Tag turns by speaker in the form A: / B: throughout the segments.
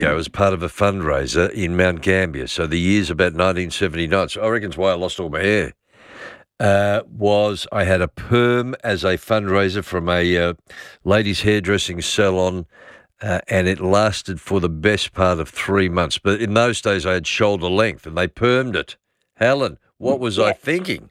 A: as part of a fundraiser in Mount Gambier. So the year's about 1979. So I reckon it's why I lost all my hair. Was I had a perm as a fundraiser from a ladies' hairdressing salon, and it lasted for the best part of 3 months. But in those days, I had shoulder length, and they permed it. Helen, what was I thinking?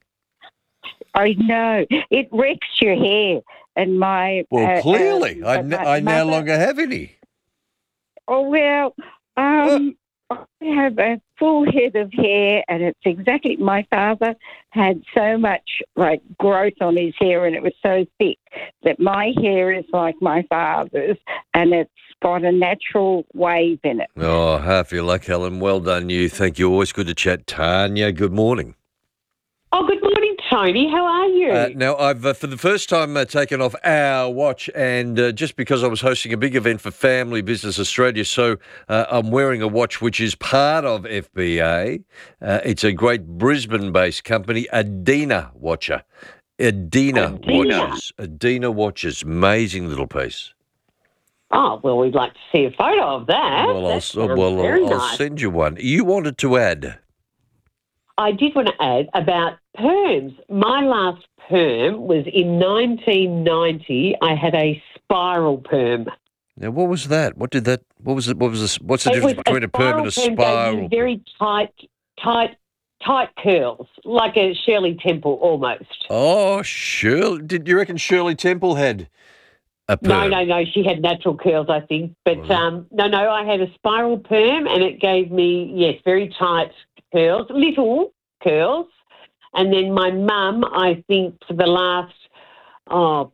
B: I know. It wrecks your hair. And my...
A: Well, clearly. I no
B: mother,
A: longer have any.
B: Oh, well, I have a full head of hair, and it's exactly... My father had so much, growth on his hair, and it was so thick that my hair is like my father's, and it's got a natural wave in it.
A: Oh, half your luck, Helen. Well done, you. Thank you. Always good to chat. Tanya, good morning.
C: Oh, good morning, Tony. How are you?
A: Now, I've, for the first time, taken off our watch, and just because I was hosting a big event for Family Business Australia, so I'm wearing a watch which is part of FBA. It's a great Brisbane-based company, Adina Watcher. Adina Watches. Amazing little piece.
C: Oh, well, we'd like to see a photo of that.
A: Well, I'll send you one. You wanted to add...
C: I did want to add about perms. My last perm was in 1990. I had a spiral perm.
A: Now, what was that? What was it? What's the difference between a perm and a spiral?
C: Very tight curls, like a Shirley Temple almost.
A: Oh, Shirley. Did you reckon Shirley Temple had a perm?
C: No. She had natural curls, I think. But no, I had a spiral perm, and it gave me, very tight curls, little curls. And then my mum, I think for the last, not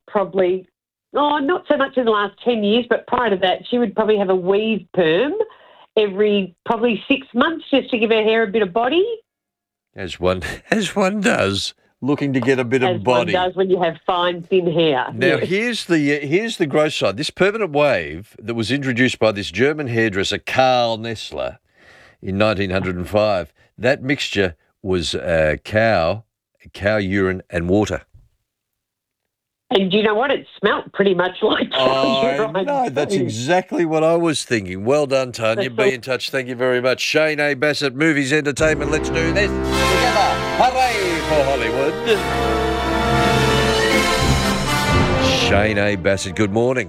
C: so much in the last 10 years, but prior to that, she would probably have a weave perm every probably 6 months just to give her hair a bit of body.
A: As one does, looking to get a bit of body.
C: As one does when you have fine, thin hair.
A: Now,
C: yes.
A: here's the gross side. This permanent wave that was introduced by this German hairdresser, Karl Nessler, in 1905, that mixture was cow urine and water.
C: And you know what? It smelt pretty much like
A: no, that's exactly what I was thinking. Well done, Tanya. Be in touch. Thank you very much. Shane A. Bassett, Movies Entertainment. Let's do this together. Hooray for Hollywood. Shane A. Bassett, good morning.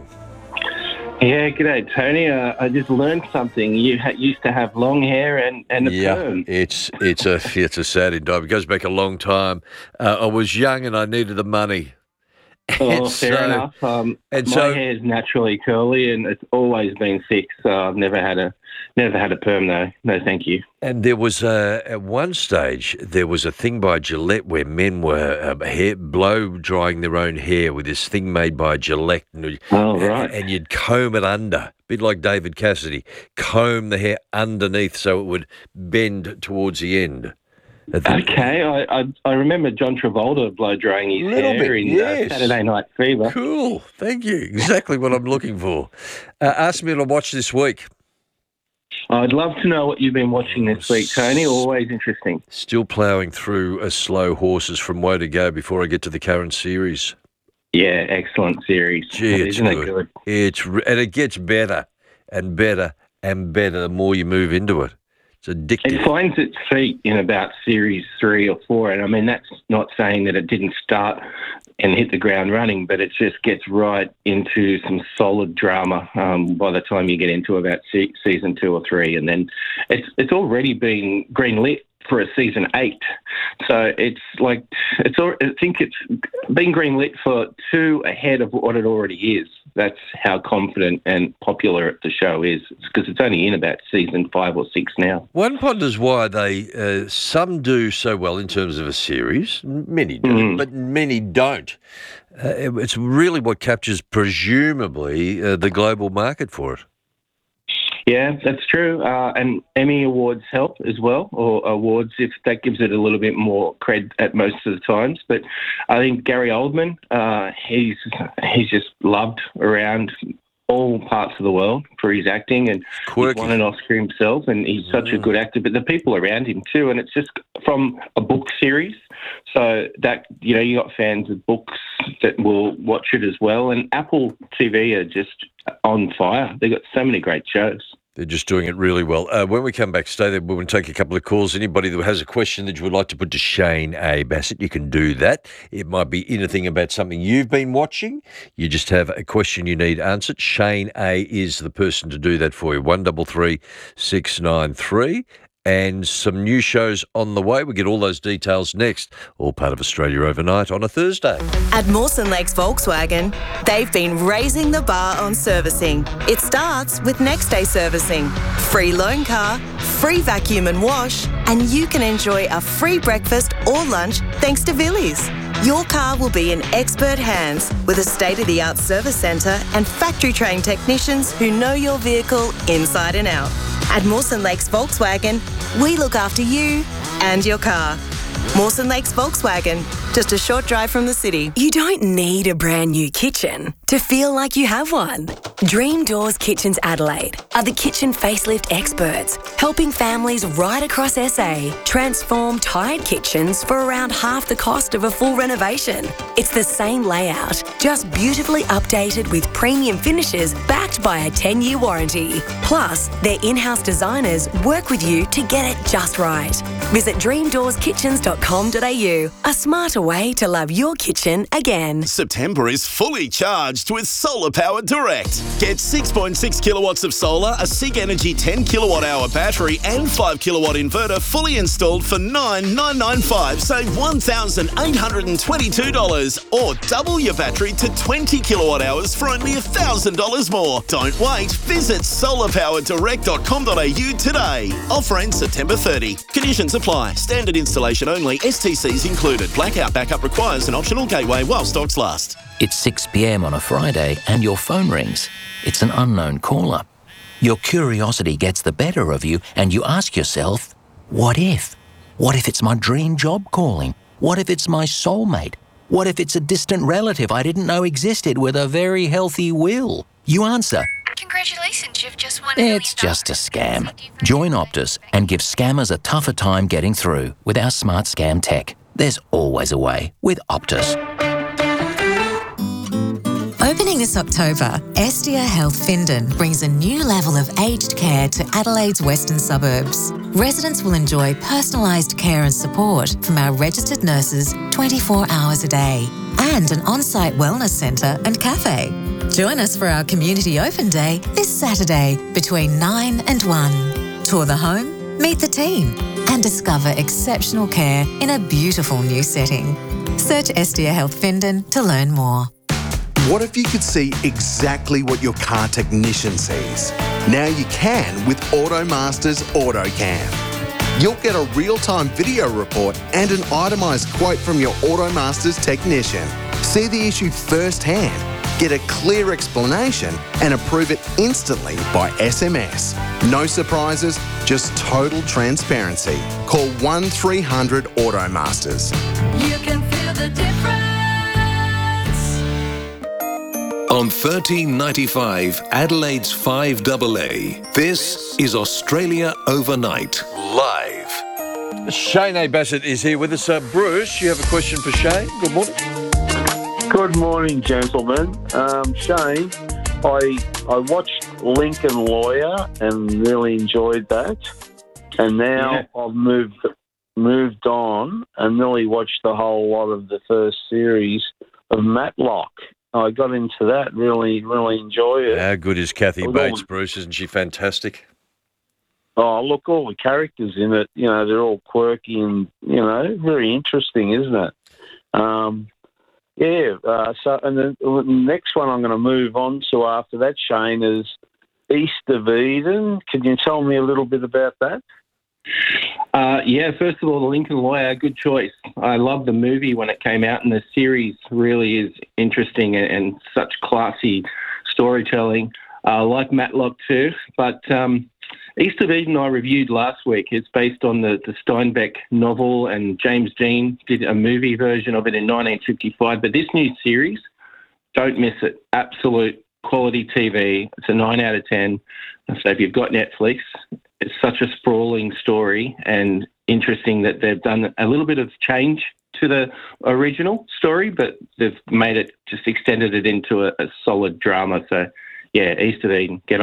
D: Yeah, g'day, Tony. I just learned something. You used to have long hair and a perm.
A: It's a sad indictment. It goes back a long time. I was young and I needed the money.
D: Oh, fair enough. My hair is naturally curly and it's always been thick, so I've never had a perm though. No, thank you.
A: And there was at one stage there was a thing by Gillette where men were blow drying their own hair with this thing made by Gillette.
D: Right.
A: And you'd comb it under, a bit like David Cassidy, comb the hair underneath so it would bend towards the end.
D: Okay, I remember John Travolta blow drying his hair in Saturday Night Fever.
A: Cool, thank you. Exactly what I'm looking for. Ask me to watch this week.
D: I'd love to know what you've been watching this week, Tony. Always interesting.
A: Still ploughing through a Slow Horses from Woe to Go before I get to the current series.
D: Yeah, excellent series.
A: Gee, Isn't it good? And it gets better and better and better the more you move into it. It's addictive.
D: It finds its feet in about series 3 or 4, and I mean that's not saying that it didn't start and hit the ground running, but it just gets right into some solid drama by the time you get into about season 2 or 3, and then it's already been greenlit for a season 8. So it's like I think it's been greenlit for 2 ahead of what it already is. That's how confident and popular the show is. It's because it's only in about season 5 or 6 now.
A: One ponders why they some do so well in terms of a series. Many do, but many don't. It's really what captures, presumably, the global market for it.
D: Yeah, that's true. And Emmy Awards help as well, or awards if that gives it a little bit more cred at most of the times. But I think Gary Oldman, he's just loved around all parts of the world for his acting, and he's won an Oscar himself, and he's such a good actor. But the people around him too, and it's just from a book series, so that you got fans of books that will watch it as well. And Apple TV are just on fire. They've got so many great shows.
A: They're just doing it really well. When we come back, stay there. We're going to take a couple of calls. Anybody that has a question that you would like to put to Shane A. Bassett, you can do that. It might be anything about something you've been watching. You just have a question you need answered. Shane A. is the person to do that for you. 133 693. And some new shows on the way. We get all those details next. All part of Australia Overnight on a Thursday.
E: At Mawson Lakes Volkswagen, they've been raising the bar on servicing. It starts with next day servicing, free loan car, free vacuum and wash, and you can enjoy a free breakfast or lunch thanks to Villies. Your car will be in expert hands with a state-of-the-art service centre and factory-trained technicians who know your vehicle inside and out. At Mawson Lakes Volkswagen, we look after you and your car. Mawson Lakes Volkswagen, just a short drive from the city.
F: You don't need a brand new kitchen to feel like you have one. Dream Doors Kitchens Adelaide are the kitchen facelift experts, helping families right across SA transform tired kitchens for around half the cost of a full renovation. It's the same layout, just beautifully updated with premium finishes backed by a 10-year warranty. Plus, their in-house designers work with you to get it just right. Visit dreamdoorskitchens.com.au, a smarter way to love your kitchen again.
G: September is fully charged with Solar Power Direct. Get 6.6 kilowatts of solar, a SIG Energy 10 kilowatt hour battery and 5 kilowatt inverter fully installed for $9,995, save $1,822, or double your battery to 20 kilowatt hours for only $1,000 more. Don't wait. Visit solarpowerdirect.com.au today. Offer ends September 30. Conditions apply. Standard installation only. STCs included. Blackout backup requires an optional gateway while stocks last.
H: It's 6 p.m. on a Friday and your phone rings. It's an unknown caller. Your curiosity gets the better of you and you ask yourself, what if? What if it's my dream job calling? What if it's my soulmate? What if it's a distant relative I didn't know existed with a very healthy will? You answer,
I: congratulations, you've just won $1 million.
H: it's just a scam. Join Optus and give scammers a tougher time getting through with our smart scam tech. There's always a way with Optus.
J: Opening this October, Estia Health Findon brings a new level of aged care to Adelaide's western suburbs. Residents will enjoy personalised care and support from our registered nurses 24 hours a day and an on-site wellness centre and cafe. Join us for our Community Open Day this Saturday between 9 and 1. Tour the home, meet the team and discover exceptional care in a beautiful new setting. Search Estia Health Findon to learn more.
K: What if you could see exactly what your car technician sees? Now you can with AutoMaster's AutoCam. You'll get a real-time video report and an itemised quote from your AutoMaster's technician. See the issue firsthand, get a clear explanation and approve it instantly by SMS. No surprises, just total transparency. Call 1300 AutoMasters.
I: You can feel the difference.
L: On 1395 Adelaide's 5AA, this is Australia Overnight, live.
A: Shane A. Bassett is here with us. Bruce, you have a question for Shane? Good morning.
M: Good morning, gentlemen. Shane, I watched Lincoln Lawyer and really enjoyed that. And now I've moved on and really watched the whole lot of the first series of Matlock. I got into that, really enjoy it.
A: How good is Kathy Bates, Bruce? Isn't she fantastic?
M: Oh, look, all the characters in it, they're all quirky and, very interesting, isn't it? So, and then the next one I'm going to move on to after that, Shane, is East of Eden. Can you tell me a little bit about that?
D: First of all, The Lincoln Lawyer, good choice. I loved the movie when it came out, and the series really is interesting and such classy storytelling. I like Matlock too, but East of Eden I reviewed last week. It's based on the Steinbeck novel, and James Dean did a movie version of it in 1955. But this new series, don't miss it. Absolute quality TV. It's a 9 out of 10. So if you've got Netflix, it's such a sprawling story and interesting that they've done a little bit of change to the original story, but they've made it, just extended it into a solid drama. So, yeah, East of Eden, get on it.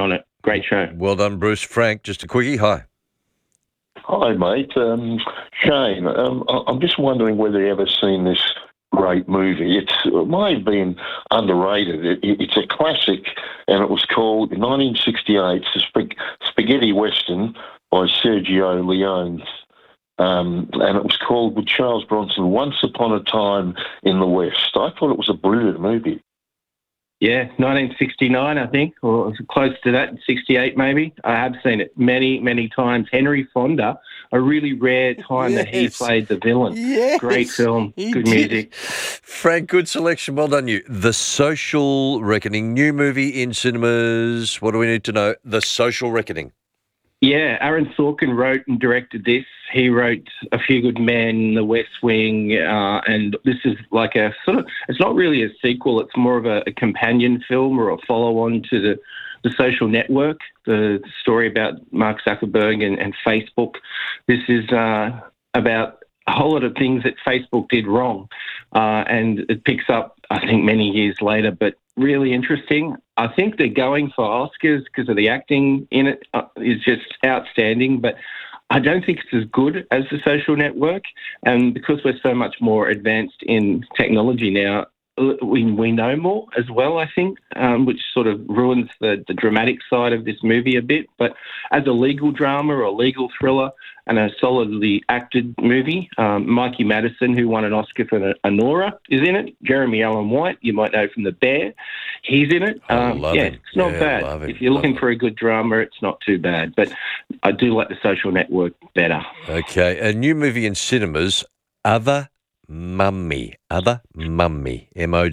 D: Great show.
A: Well done, Bruce. Frank, just a quickie. Hi.
N: Hi, mate. Shane, I'm just wondering whether you've ever seen this great movie. It may have been underrated. It's a classic, and it was called 1968, Spaghetti Western by Sergio Leone. And it was called, with Charles Bronson, Once Upon a Time in the West. I thought it was a brilliant movie.
D: Yeah, 1969, I think, or close to that, 68 maybe. I have seen it many, many times. Henry Fonda, a really rare time that he played the villain.
A: Yes,
D: great film, good music.
A: Frank, good selection. Well done, you. The Social Reckoning, new movie in cinemas. What do we need to know? The Social Reckoning.
D: Yeah, Aaron Sorkin wrote and directed this. He wrote A Few Good Men, The West Wing, and this is like a sort of, it's not really a sequel, it's more of a companion film or a follow-on to the Social Network, the story about Mark Zuckerberg and Facebook. This is about a whole lot of things that Facebook did wrong, and it picks up, I think, many years later, but really interesting. I think they're going for Oscars because of the acting in it is just outstanding, but I don't think it's as good as The Social Network. And because we're so much more advanced in technology now, we know more as well, I think, which sort of ruins the dramatic side of this movie a bit. But as a legal drama or a legal thriller and a solidly acted movie, Mikey Madison, who won an Oscar for Anora, is in it. Jeremy Allen White, you might know from The Bear, he's in it.
A: Love him.
D: It's not bad. If you're looking for a good drama, it's not too bad. But I do like The Social Network better.
A: Okay, a new movie in cinemas, Other Mummy, M-O-M-M-Y.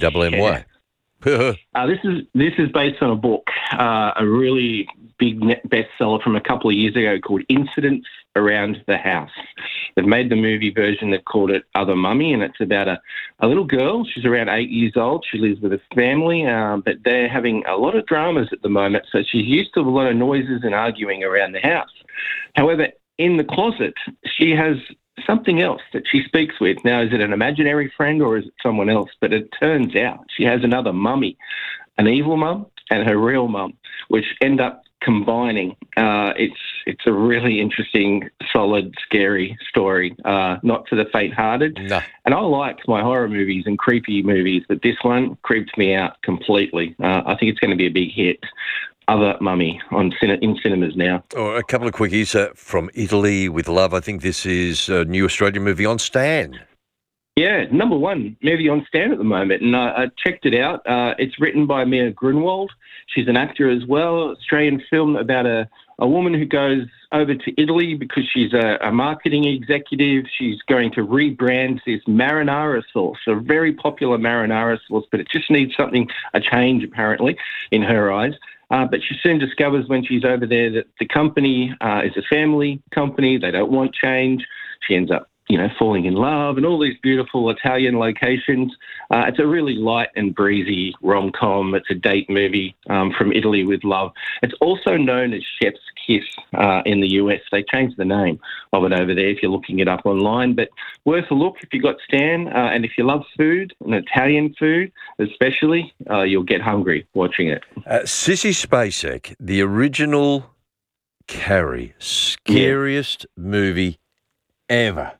D: This is based on a book, a really big bestseller from a couple of years ago called Incidents Around the House. They've made the movie version. They've called it Other Mummy, and it's about a little girl. She's around 8 years old. She lives with a family, but they're having a lot of dramas at the moment, so she's used to a lot of noises and arguing around the house. However, in the closet, she has something else that she speaks with. Now, is it an imaginary friend or is it someone else? But it turns out she has another mummy, an evil mum and her real mum, which end up combining. It's a really interesting, solid, scary story, not for the faint-hearted.
A: No.
D: And I like my horror movies and creepy movies, but this one creeps me out completely. I think it's going to be a big hit. Other Mummy in cinemas now.
A: Oh, a couple of quickies from Italy with Love. I think this is a new Australian movie on Stan.
D: Yeah, number one movie on Stan at the moment, and I checked it out. It's written by Mia Grunwald. She's an actor as well. Australian film about a woman who goes over to Italy because she's a marketing executive. She's going to rebrand this marinara sauce, a very popular marinara sauce, but it just needs a change apparently in her eyes. But she soon discovers when she's over there that the company is a family company. They don't want change. She ends up, falling in love and all these beautiful Italian locations. It's a really light and breezy rom-com. It's a date movie from Italy with Love. It's also known as Chef's Kiss in the US. They changed the name of it over there if you're looking it up online. But worth a look if you've got Stan. And if you love food, and Italian food especially, you'll get hungry watching it.
A: Sissy Spacek, the original Carrie, scariest movie ever.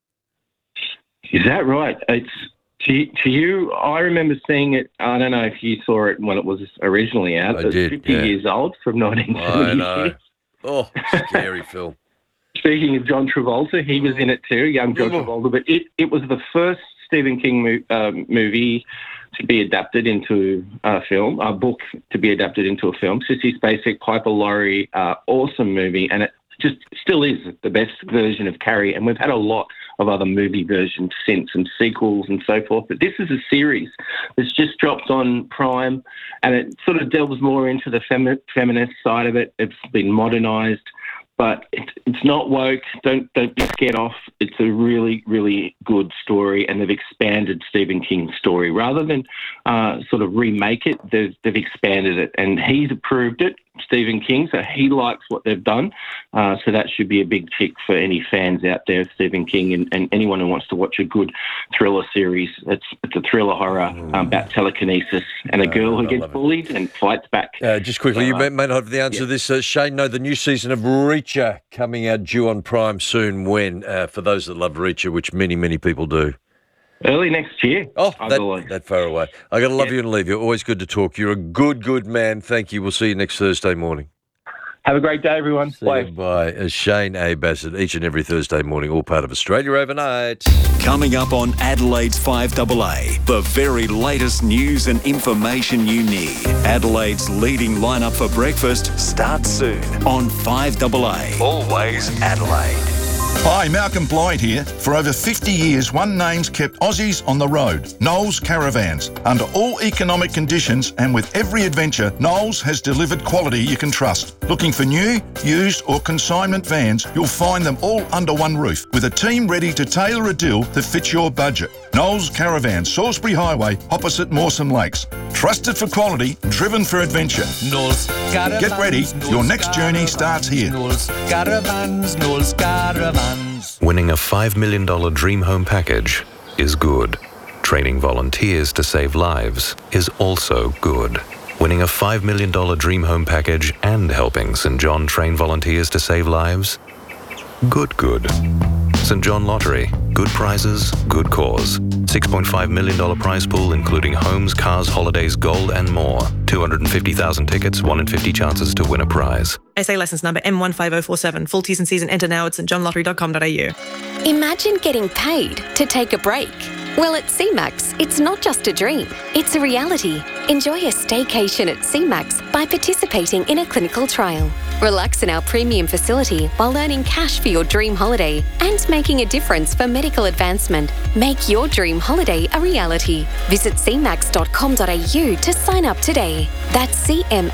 D: Is that right? It's to you. I remember seeing it. I don't know if you saw it when it was originally out.
A: I did.
D: 50 years old from 1976.
A: I know. Oh, scary film.
D: Speaking of John Travolta, he was in it too, young John Travolta. But it was the first Stephen King movie to be adapted into a film, a book to be adapted into a film. Sissy Spacek, Piper Laurie, awesome movie, and it just still is the best version of Carrie. And we've had a lot of other movie versions since and sequels and so forth. But this is a series that's just dropped on Prime, and it sort of delves more into the feminist side of it. It's been modernised, but it's not woke. Don't be scared off. It's a really, really good story, and they've expanded Stephen King's story. Rather than sort of remake it, they've expanded it, and he's approved it. Stephen King, so he likes what they've done. So that should be a big tick for any fans out there of Stephen King and anyone who wants to watch a good thriller series. It's a thriller horror about telekinesis and a girl who gets bullied and fights back.
A: Just quickly, you may not have the answer to this. Shane, no, the new season of Reacher coming out due on Prime soon. When? For those that love Reacher, which many, many people do.
D: Early next year.
A: Oh, that far away. I got to love you and leave you. Always good to talk. You're a good man. Thank you. We'll see you next Thursday morning.
D: Have a great day, everyone. Bye.
A: Bye. Shane A. Bassett, each and every Thursday morning, all part of Australia Overnight.
O: Coming up on Adelaide's 5AA, the very latest news and information you need. Adelaide's leading lineup for breakfast starts soon on 5AA. Always Adelaide.
P: Hi, Malcolm Blyde here. For over 50 years, one name's kept Aussies on the road, Knowles Caravans. Under all economic conditions and with every adventure, Knowles has delivered quality you can trust. Looking for new, used or consignment vans, you'll find them all under one roof with a team ready to tailor a deal that fits your budget. Knowles Caravans, Salisbury Highway, opposite Mawson Lakes. Trusted for quality, driven for adventure.
Q: Knowles Caravans.
P: Get ready, your next journey starts here.
Q: Knowles Caravans, Knowles Caravans.
R: Winning a $5 million dream home package is good. Training volunteers to save lives is also good. Winning a $5 million dream home package and helping St. John train volunteers to save lives? Good. St. John Lottery. Good prizes, good cause. $6.5 million prize pool including homes, cars, holidays, gold and more. 250,000 tickets, 1 in 50 chances to win a prize.
S: SA licence number M15047. Full T's and C's and enter now at stjohnlottery.com.au.
T: Imagine getting paid to take a break. Well, at CMAX, it's not just a dream, it's a reality. Enjoy a staycation at CMAX by participating in a clinical trial. Relax in our premium facility while earning cash for your dream holiday and making a difference for medical advancement. Make your dream holiday a reality. Visit cmax.com.au to sign up today. That's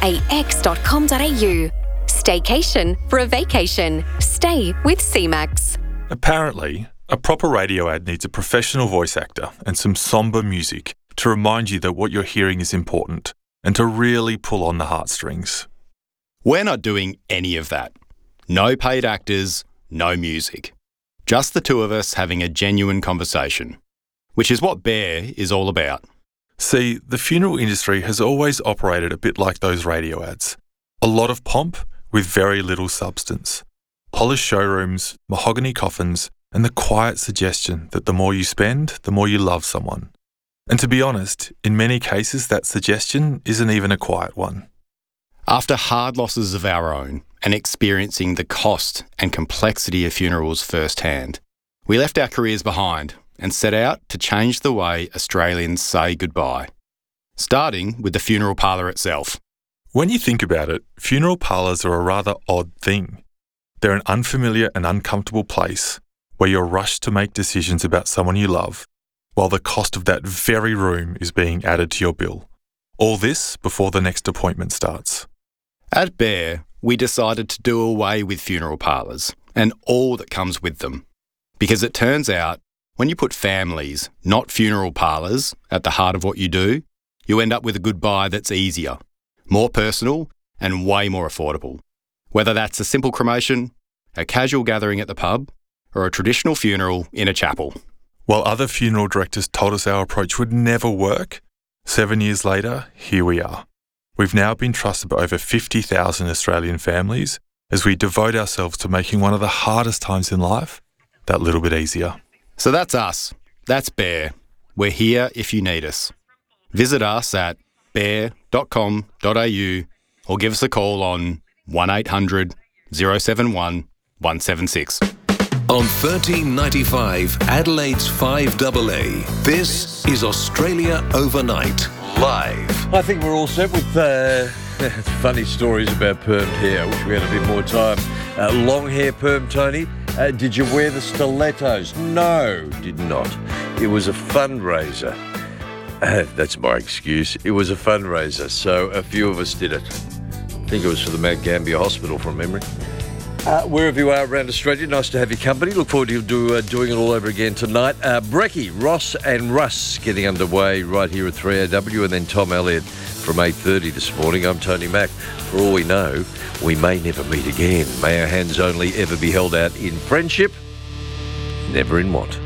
T: cmax.com.au. Staycation for a vacation. Stay with CMAX.
U: Apparently, a proper radio ad needs a professional voice actor and some somber music to remind you that what you're hearing is important and to really pull on the heartstrings.
V: We're not doing any of that. No paid actors, no music. Just the two of us having a genuine conversation, which is what Bear is all about.
U: See, the funeral industry has always operated a bit like those radio ads. A lot of pomp with very little substance. Polished showrooms, mahogany coffins, and the quiet suggestion that the more you spend, the more you love someone. And to be honest, in many cases that suggestion isn't even a quiet one.
V: After hard losses of our own and experiencing the cost and complexity of funerals firsthand, we left our careers behind and set out to change the way Australians say goodbye, starting with the funeral parlour itself.
U: When you think about it, funeral parlours are a rather odd thing. They're an unfamiliar and uncomfortable place where you're rushed to make decisions about someone you love, while the cost of that very room is being added to your bill. All this before the next appointment starts.
V: At Bear, we decided to do away with funeral parlours and all that comes with them. Because it turns out, when you put families, not funeral parlours, at the heart of what you do, you end up with a goodbye that's easier, more personal and way more affordable. Whether that's a simple cremation, a casual gathering at the pub, or a traditional funeral in a chapel.
U: While other funeral directors told us our approach would never work, 7 years later, here we are. We've now been trusted by over 50,000 Australian families as we devote ourselves to making one of the hardest times in life that little bit easier.
V: So that's us. That's Bear. We're here if you need us. Visit us at bear.com.au or give us a call on 1800 071 176.
L: On 1395 Adelaide's 5AA, this is Australia Overnight, live.
A: I think we're all set with funny stories about permed hair. I wish we had a bit more time. Long hair perm, Tony. Did you wear the stilettos? No, did not. It was a fundraiser. That's my excuse. It was a fundraiser, so a few of us did it. I think it was for the Mount Gambier Hospital from memory. Wherever you are around Australia, nice to have your company. Look forward to doing it all over again tonight. Brekkie, Ross and Russ getting underway right here at 3AW, and then Tom Elliott from 8:30 this morning. I'm Tony Mack. For all we know, we may never meet again. May our hands only ever be held out in friendship, never in want.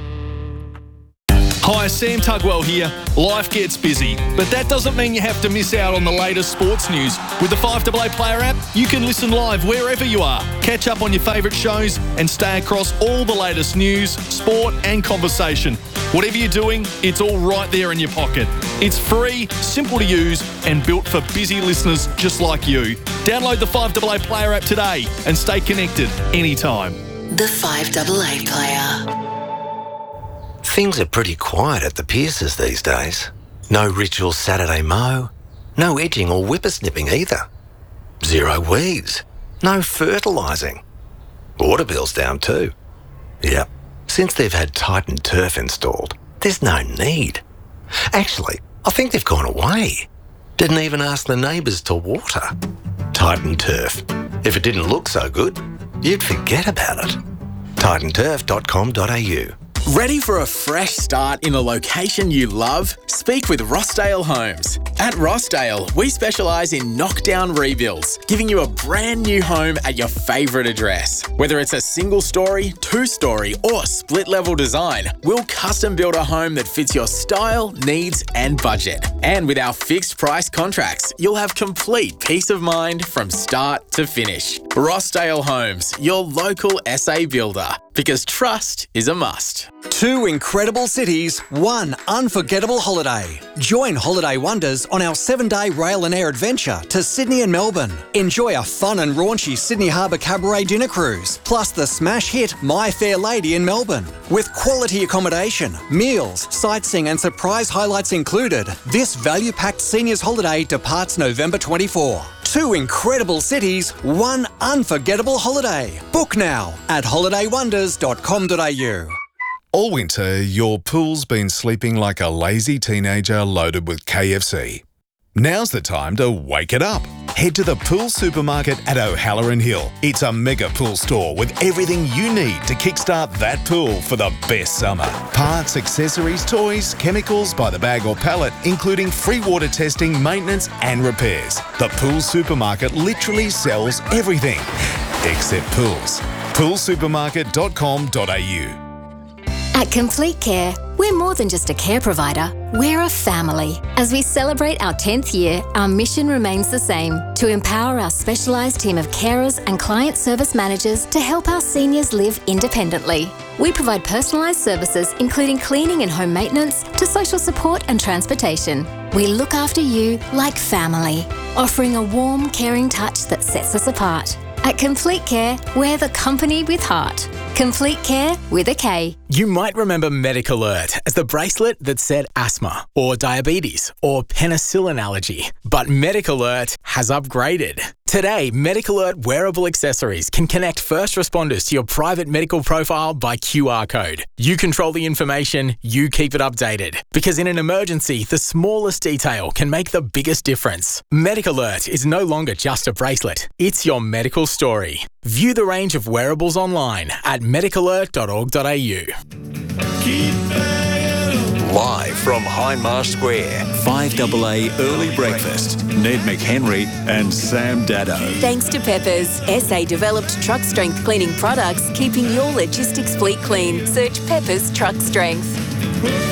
B: Hi, Sam Tugwell here. Life gets busy, but that doesn't mean you have to miss out on the latest sports news. With the 5AA Player app, you can listen live wherever you are, catch up on your favourite shows, and stay across all the latest news, sport and conversation. Whatever you're doing, it's all right there in your pocket. It's free, simple to use, and built for busy listeners just like you. Download the 5AA Player app today and stay connected anytime.
C: The 5AA Player.
W: Things are pretty quiet at the Pierces these days. No ritual Saturday mow, no edging or whippersnipping either. Zero weeds, no fertilising. Water bill's down too. Yep, since they've had Titan Turf installed, there's no need. Actually, I think they've gone away. Didn't even ask the neighbours to water. Titan Turf. If it didn't look so good, you'd forget about it. titanturf.com.au.
X: Ready for a fresh start in a location you love? Speak with Rossdale Homes. At Rossdale, we specialise in knockdown rebuilds, giving you a brand new home at your favourite address. Whether it's a single story, two-story or split-level design, we'll custom build a home that fits your style, needs and budget. And with our fixed price contracts, you'll have complete peace of mind from start to finish. Rossdale Homes, your local SA builder. Because trust is a must.
Y: 2 incredible cities, 1 unforgettable holiday. Join Holiday Wonders on our 7-day rail and air adventure to Sydney and Melbourne. Enjoy a fun and raunchy Sydney Harbour Cabaret dinner cruise, plus the smash hit My Fair Lady in Melbourne. With quality accommodation, meals, sightseeing and surprise highlights included, this value-packed seniors holiday departs November 24. 2 incredible cities, 1 unforgettable holiday. Book now at holidaywonders.com.au.
Z: All winter, your pool's been sleeping like a lazy teenager loaded with KFC. Now's the time to wake it up. Head to the Pool Supermarket at O'Halloran Hill. It's a mega pool store with everything you need to kickstart that pool for the best summer. Parts, accessories, toys, chemicals by the bag or pallet, including free water testing, maintenance and repairs. The Pool Supermarket literally sells everything, except pools. poolsupermarket.com.au.
T: At Complete Care, we're more than just a care provider, we're a family. As we celebrate our 10th year, our mission remains the same, to empower our specialised team of carers and client service managers to help our seniors live independently. We provide personalised services including cleaning and home maintenance to social support and transportation. We look after you like family, offering a warm, caring touch that sets us apart. At Complete Care, we're the company with heart. Complete Care with a K.
X: You might remember MedicAlert as the bracelet that said asthma or diabetes or penicillin allergy. But MedicAlert has upgraded. Today, MedicAlert wearable accessories can connect first responders to your private medical profile by QR code. You control the information, you keep it updated. Because in an emergency, the smallest detail can make the biggest difference. MedicAlert is no longer just a bracelet, it's your medical story. View the range of wearables online at medicalert.org.au.
O: Live from Hindmarsh Square, 5AA Early Breakfast. Ned McHenry and Sam Dado.
F: Thanks to Peppers, SA-developed truck strength cleaning products, keeping your logistics fleet clean. Search Peppers Truck Strength.